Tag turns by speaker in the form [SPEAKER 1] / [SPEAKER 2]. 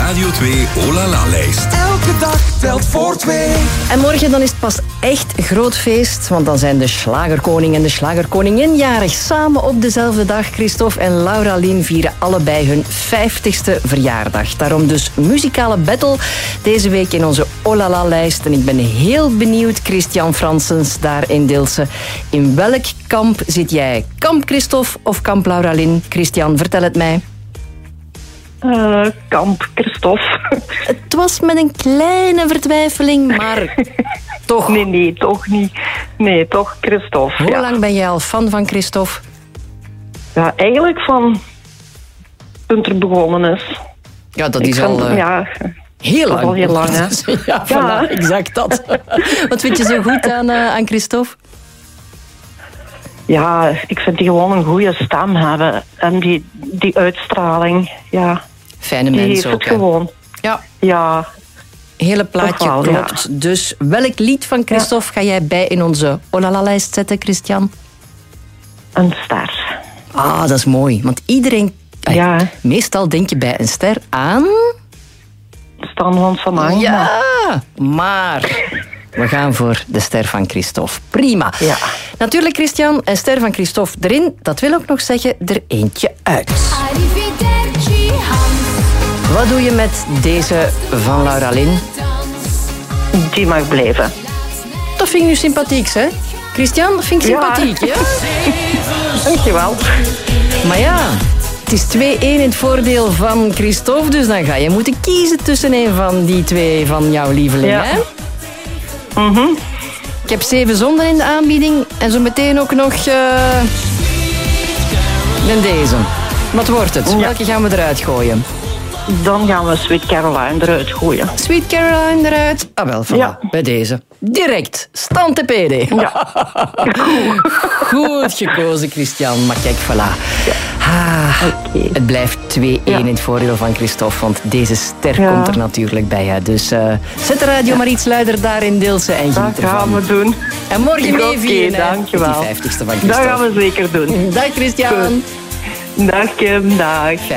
[SPEAKER 1] Radio 2 Olala-lijst.
[SPEAKER 2] Elke dag telt voor 2.
[SPEAKER 3] En morgen dan is het pas echt groot feest, want dan zijn de Schlagerkoning en de Schlagerkoningin jarig. Samen op dezelfde dag. Christophe en Laura Lien vieren allebei hun 50ste verjaardag. Daarom dus muzikale battle deze week in onze Olala-lijst. En ik ben heel benieuwd, Christian Franssens daar in Deelsen. In welk kamp zit jij? Kamp Christophe of kamp Laura Lien? Christian, vertel het mij.
[SPEAKER 4] Kamp Christophe.
[SPEAKER 3] Het was met een kleine vertwijfeling, maar toch.
[SPEAKER 4] Nee, toch niet. Nee, toch Christophe.
[SPEAKER 3] Hoe lang ben jij al fan van Christophe?
[SPEAKER 4] Ja, eigenlijk van toen er begonnen is.
[SPEAKER 3] Ja, dat is al heel lang.
[SPEAKER 4] Al heel lang, hè?
[SPEAKER 3] Ja, voilà, exact dat. Wat vind je zo goed aan Christophe?
[SPEAKER 4] Ja, ik vind die gewoon een goede stem hebben. En die uitstraling, ja.
[SPEAKER 3] Fijne
[SPEAKER 4] die
[SPEAKER 3] mensen ook,
[SPEAKER 4] heeft het gewoon. Ja.
[SPEAKER 3] Hele plaatje
[SPEAKER 4] wel,
[SPEAKER 3] klopt. Ja. Dus welk lied van Christophe ga jij bij in onze Olala-lijst zetten, Christian?
[SPEAKER 4] Een ster.
[SPEAKER 3] Ah, dat is mooi. Want iedereen... meestal denk je bij een ster aan...
[SPEAKER 4] Stan van Samang.
[SPEAKER 3] Ja, maar... we gaan voor de ster van Christophe. Prima.
[SPEAKER 4] Ja.
[SPEAKER 3] Natuurlijk, Christian, een ster van Christophe erin. Dat wil ook nog zeggen, er eentje uit. Wat doe je met deze van Laura Lien?
[SPEAKER 4] Die mag blijven.
[SPEAKER 3] Dat vind ik nu sympathiek, hè? Christian, dat vind ik sympathiek, ja?
[SPEAKER 4] Dankjewel.
[SPEAKER 3] Maar ja, het is 2-1 in het voordeel van Christophe, dus dan ga je moeten kiezen tussen een van die twee van jouw lieveling, hè? Ik heb 7 zonden in de aanbieding en zo meteen ook nog deze. Wat wordt het? Welke gaan we eruit gooien?
[SPEAKER 4] Dan gaan we Sweet Caroline eruit gooien.
[SPEAKER 3] Sweet Caroline eruit? Ah wel, voilà, bij deze. Direct, stand te PD.
[SPEAKER 4] Ja.
[SPEAKER 3] Goed gekozen, Christian. Maar kijk, voilà. Het blijft 2-1 in het voordeel van Christophe, want deze ster komt er natuurlijk bij. Hè. Dus zet de radio maar iets luider daar in Deelsen en geniet ervan.
[SPEAKER 4] Dat gaan we doen.
[SPEAKER 3] En morgen mee vieren,
[SPEAKER 4] dankjewel.
[SPEAKER 3] Die 50ste van Christophe.
[SPEAKER 4] Dat gaan we zeker doen.
[SPEAKER 3] Dag, Christian.
[SPEAKER 4] Goed. Dag, Kim. Dag.